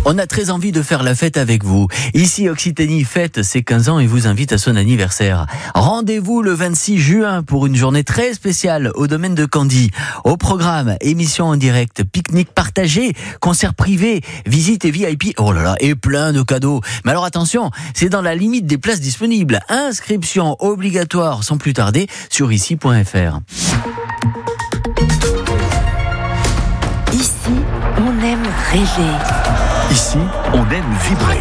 On a très envie de faire la fête avec vous. Ici, Occitanie fête ses 15 ans et vous invite à son anniversaire. Rendez-vous le 26 juin pour une journée très spéciale au domaine de Candy. Au programme, émission en direct, pique-nique partagé, concert privé, visite et VIP, oh là là, et plein de cadeaux. Mais alors attention, c'est dans la limite des places disponibles. Inscription obligatoire sans plus tarder sur ici.fr. Ici, on aime rêver. Ici, on aime vibrer.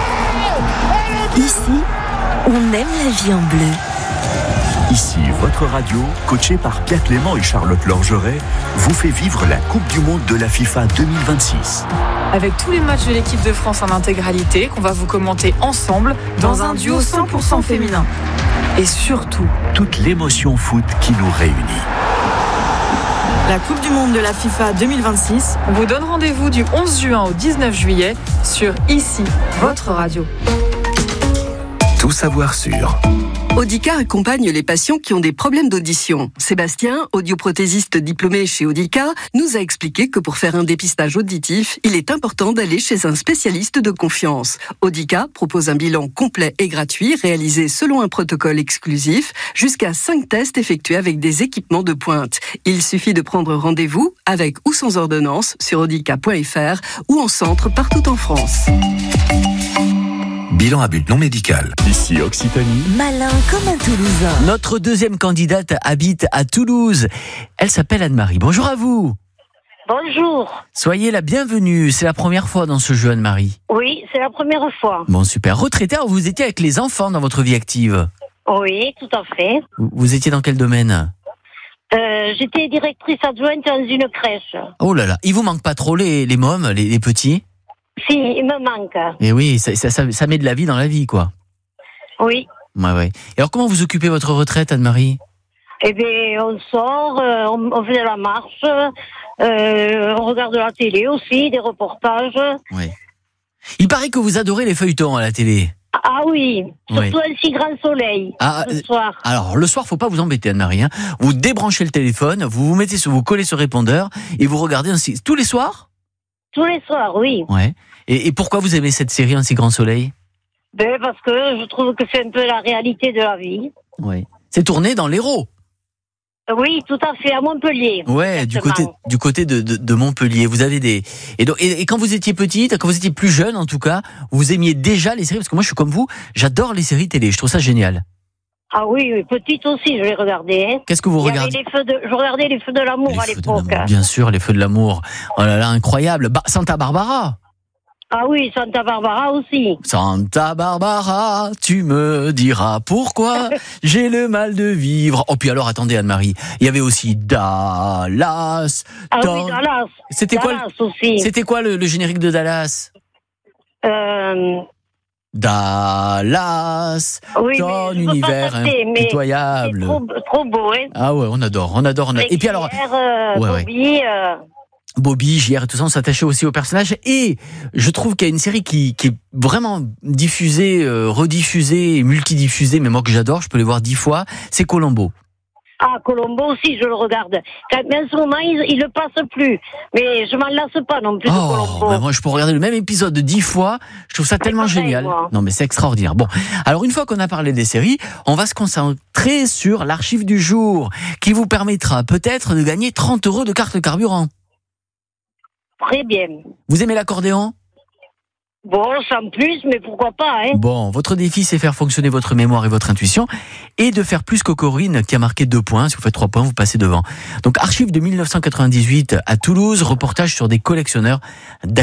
Ici, on aime la vie en bleu. Ici, votre radio, coachée par Pierre Clément et Charlotte Lorgeret, vous fait vivre la Coupe du Monde de la FIFA 2026. Avec tous les matchs de l'équipe de France en intégralité qu'on va vous commenter ensemble dans un duo 100% féminin. Et surtout, toute l'émotion foot qui nous réunit. la Coupe du Monde de la FIFA 2026 vous donne rendez-vous du 11 juin au 19 juillet sur Ici, votre radio. Tout savoir sur Audica accompagne les patients qui ont des problèmes d'audition. Sébastien, audioprothésiste diplômé chez Audica, nous a expliqué que pour faire un dépistage auditif, il est important d'aller chez un spécialiste de confiance. Audica propose un bilan complet et gratuit réalisé selon un protocole exclusif, jusqu'à 5 tests effectués avec des équipements de pointe. Il suffit de prendre rendez-vous avec ou sans ordonnance sur audica.fr ou en centre partout en France. Bilan à but non médical. Ici Occitanie. Malin comme un Toulousain. Notre deuxième candidate habite à Toulouse. Elle s'appelle Anne-Marie. Bonjour à vous. Bonjour. Soyez la bienvenue. C'est la première fois dans ce jeu, Anne-Marie. Oui, c'est la première fois. Bon, super. Retraitée, alors vous étiez avec les enfants dans votre vie active. Oui, tout à fait. Vous étiez dans quel domaine ? J'étais directrice adjointe dans une crèche. Oh là là, il vous manque pas trop les mômes, les petits ? Si, il me manque. Et oui, ça met de la vie dans la vie, quoi. Oui. Ouais. Et alors, comment vous occupez votre retraite, Anne-Marie ? Eh bien, on sort, on fait de la marche, on regarde la télé aussi, des reportages. Oui. Il paraît que vous adorez les feuilletons à la télé. Ah oui, surtout un si grand soleil, le soir. Alors, le soir, faut pas vous embêter, Anne-Marie. Hein. Vous débranchez le téléphone, vous collez sur répondeur et vous regardez ainsi. Tous les soirs ? Tous les soirs, oui. Ouais. Et pourquoi vous aimez cette série, Un si grand soleil ? Ben, parce que je trouve que c'est un peu la réalité de la vie. Oui. C'est tourné dans l'Hérault. Oui, tout à fait, à Montpellier. Ouais, du côté de Montpellier. Vous avez des... Et quand vous étiez petite, quand vous étiez plus jeune en tout cas, vous aimiez déjà les séries ? Parce que moi, je suis comme vous, j'adore les séries télé, je trouve ça génial. Ah oui, petite aussi, je les regardais. Hein. Qu'est-ce que vous regardez ? Je regardais les Feux de l'amour à l'époque. Bien sûr, les Feux de l'amour. Oh là là, incroyable. Santa Barbara. Ah oui, Santa Barbara aussi. Santa Barbara, tu me diras pourquoi j'ai le mal de vivre. Oh, puis alors, attendez, Anne-Marie, il y avait aussi Dallas. Ah oui, Dallas. C'était quoi le générique de Dallas ? Dallas, oui, ton univers impitoyable. C'est trop beau, hein. Ah ouais, on adore. Et puis alors, Bobby, Bobby, JR et tout ça, on s'attachait aussi au personnage. Et je trouve qu'il y a une série qui est vraiment diffusée, rediffusée et multidiffusée, mais moi que j'adore, je peux les voir 10 fois, c'est Columbo. Ah, Columbo aussi, je le regarde. Mais en ce moment, il le passe plus. Mais je m'en lasse pas non plus de Columbo. Bah moi, je peux regarder le même épisode 10 fois. Je trouve ça tellement génial. Moi. Non, mais c'est extraordinaire. Bon, alors une fois qu'on a parlé des séries, on va se concentrer sur l'archive du jour, qui vous permettra peut-être de gagner 30 € de carte carburant. Très bien. Vous aimez l'accordéon ? Bon, sans plus, mais pourquoi pas, hein. Bon, votre défi, c'est faire fonctionner votre mémoire et votre intuition et de faire plus que Corinne qui a marqué 2 points. Si vous faites 3 points, vous passez devant. Donc, archive de 1998 à Toulouse, reportage sur des collectionneurs